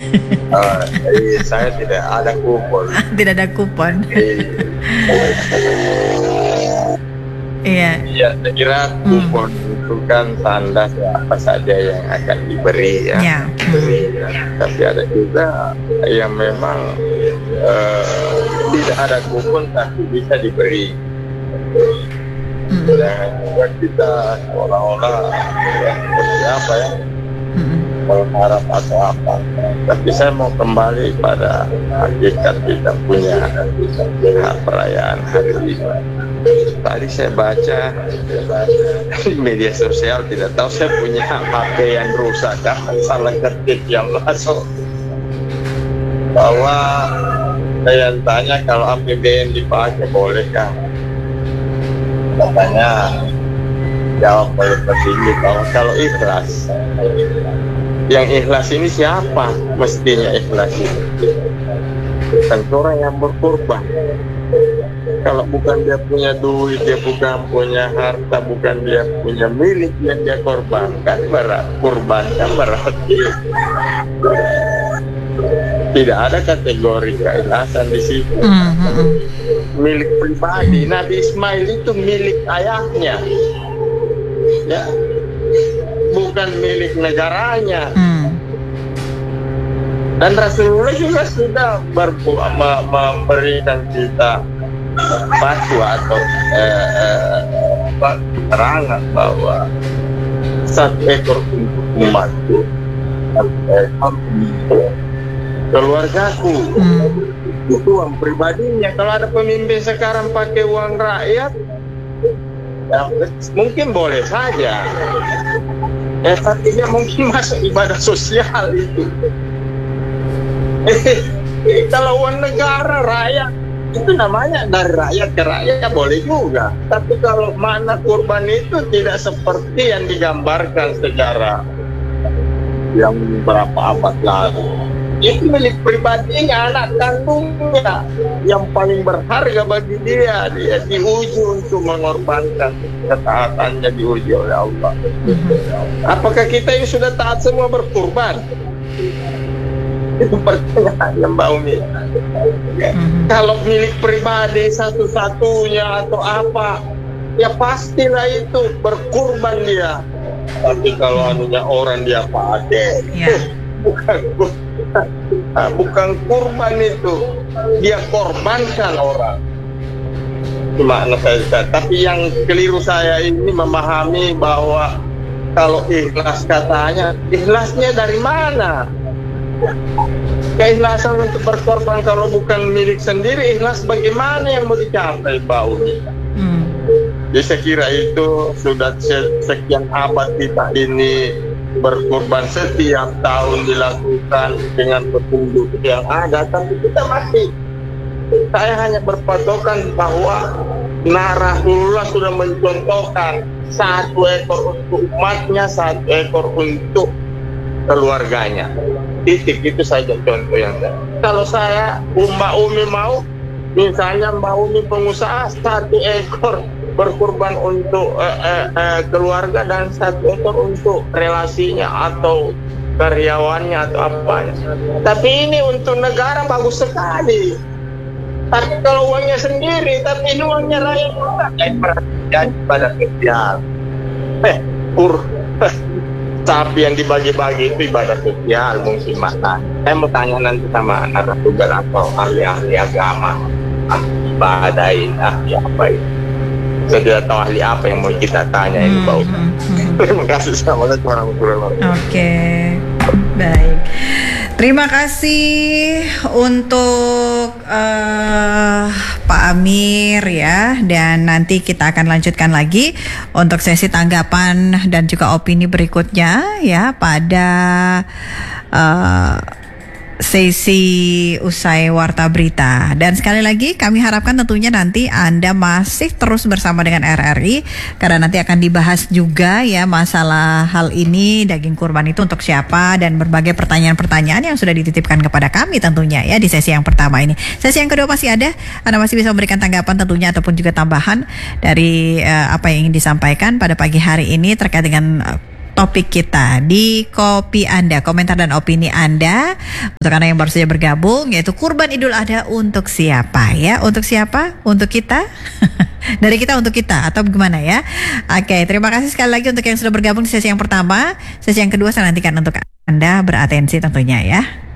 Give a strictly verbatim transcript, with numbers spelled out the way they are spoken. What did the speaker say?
Uh, eh, saya tidak ada kupon. Tidak ada kupon. Iya. Iya, saya kira kupon hmm. itu kan tanda siapa saja yang akan diberi ya. Ya. Diberi, ya. Tapi ada juga yang memang uh, tidak ada kupon tapi bisa diberi. Hmm. Jangan juga kita seolah-olah ya, seperti apa ya, berharap atau apa. Tapi saya mau kembali pada hakikat kita punya hak perayaan hari ini. Tadi saya baca di media sosial, tidak tahu saya punya H P yang rusak kan, salah ketik yang masuk bahwa saya tanya kalau A P B N dipakai boleh kan? Katanya jawab oleh petinggi bahwa kalau ikhlas, yang ikhlas ini siapa mestinya ikhlas ini? Tentu orang yang berkorban. Kalau bukan dia punya duit, dia bukan punya harta, bukan dia punya milik yang dia korbankan, berat korbankan berarti tidak ada kategori keikhlasan di situ. Mm-hmm. Milik pribadi. Nabi Ismail itu milik ayahnya, ya, bukan milik negaranya. Mm. Dan Rasulullah juga sudah berbu- memberikan kita fatwa atau eh, eh, keterangan bahwa satu ekor untuk umatku, satu ekor untuk keluargaku. Hmm. Itu uang pribadinya. Kalau ada pemimpin sekarang pakai uang rakyat, ya, mungkin boleh saja. Ya, tapi dia mungkin masuk ibadah sosial itu. Eh, kalau uang negara rakyat itu namanya dari rakyat ke rakyat ya boleh juga. Tapi kalau mana kurban itu tidak seperti yang digambarkan secara yang berapa abad lalu. Itu milik pribadinya, anak kandungnya yang paling berharga bagi dia. Dia diuji untuk mengorbankan ketaatannya, diuji oleh Allah. Apakah kita yang sudah taat semua berkurban? Itu pertanyaan yang Mbak Umi. Ya. Mm-hmm. Kalau milik pribadi satu-satunya atau apa, ya pastilah itu berkurban dia. Tapi kalau anunya orang dia pakai, yeah. bukan, bukan, bukan kurban itu, dia korbankan orang. Itu makna saya. Tapi yang keliru saya ini memahami bahwa kalau ikhlas katanya, ikhlasnya dari mana? Keikhlasan untuk berkorban kalau bukan milik sendiri, ikhlas bagaimana yang mau dicapai bau ini? Hmm. Jadi saya kira itu sudah sekian abad kita ini berkorban setiap tahun dilakukan dengan petunjuk yang ada, tapi kita masih, saya hanya berpatokan bahwa Rasulullah sudah mencontohkan satu ekor untuk umatnya, satu ekor untuk keluarganya. Titik, itu saja contoh yang saya. Kalau saya, Mbak Umi mau, misalnya Mbak Umi pengusaha, satu ekor berkorban untuk eh, eh, eh, keluarga dan satu ekor untuk relasinya atau karyawannya atau apanya. Tapi ini untuk negara bagus sekali. Tapi kalau uangnya sendiri, tapi ini uangnya rakyat, jadi perhatian pada sosial. Eh, pur. Sapi yang dibagi-bagi itu ibadah sosial mungkin makan. Saya mau tanya nanti sama narasumber atau ahli-ahli agama, ahli ibadah ini, ahli apa ini. Saya tidak tahu ahli apa yang mau kita tanya ini, Pak. Hmm, hmm, hmm. Terima kasih, assalamualaikum warahmatullahi wabarakatuh. Oke, baik. Terima kasih untuk uh, Pak Amir ya, dan nanti kita akan lanjutkan lagi untuk sesi tanggapan dan juga opini berikutnya ya pada uh, sesi usai Warta Berita. Dan sekali lagi kami harapkan tentunya nanti Anda masih terus bersama dengan R R I, karena nanti akan dibahas juga ya masalah hal ini, daging kurban itu untuk siapa, dan berbagai pertanyaan-pertanyaan yang sudah dititipkan kepada kami tentunya ya di sesi yang pertama ini. Sesi yang kedua masih ada, Anda masih bisa memberikan tanggapan tentunya ataupun juga tambahan dari uh, apa yang ingin disampaikan pada pagi hari ini terkait dengan uh, topik kita di Kopi Anda, komentar dan opini Anda untuk Anda yang baru saja bergabung, yaitu kurban Idul Adha untuk siapa ya? Untuk siapa? Untuk kita? Dari kita untuk kita atau gimana ya? Oke, terima kasih sekali lagi untuk yang sudah bergabung di sesi yang pertama. Sesi yang kedua saya nantikan untuk Anda beratensi tentunya ya.